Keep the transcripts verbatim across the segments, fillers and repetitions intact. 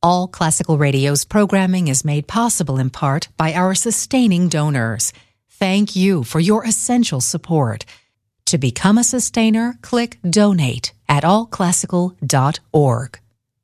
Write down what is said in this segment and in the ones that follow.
All Classical Radio's programming is made possible in part by our sustaining donors. Thank you for your essential support. To become a sustainer, click Donate at all classical dot org.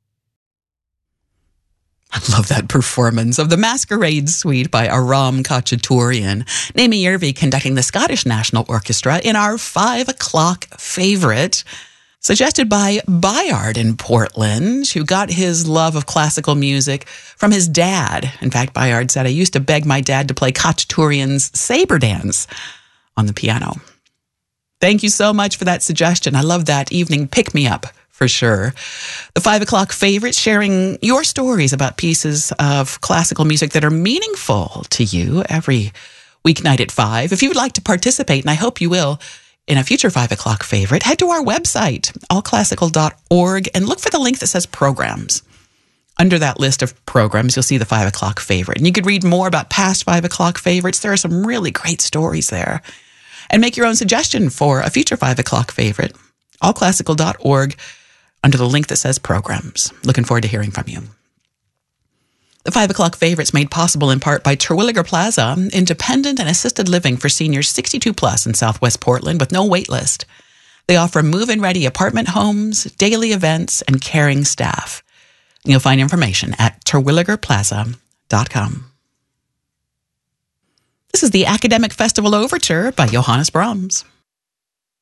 I love that performance of the Masquerade Suite by Aram Khachaturian. Naomi Yervi conducting the Scottish National Orchestra in our five o'clock favorite, suggested by Bayard in Portland, who got his love of classical music from his dad. In fact, Bayard said, I used to beg my dad to play Khachaturian's Sabre Dance on the piano. Thank you so much for that suggestion. I love that evening pick-me-up. For sure. The five o'clock favorite, sharing your stories about pieces of classical music that are meaningful to you every weeknight at five. If you would like to participate, and I hope you will, in a future five o'clock favorite, head to our website, all classical dot org, and look for the link that says programs. Under that list of programs, you'll see the five o'clock favorite. And you could read more about past five o'clock favorites. There are some really great stories there. And make your own suggestion for a future five o'clock favorite, all classical dot org. Under the link that says programs. Looking forward to hearing from you. The five o'clock favorite's made possible in part by Terwilliger Plaza, independent and assisted living for seniors sixty-two plus in Southwest Portland with no wait list. They offer move-in ready apartment homes, daily events, and caring staff. You'll find information at terwilliger plaza dot com. This is the Academic Festival Overture by Johannes Brahms.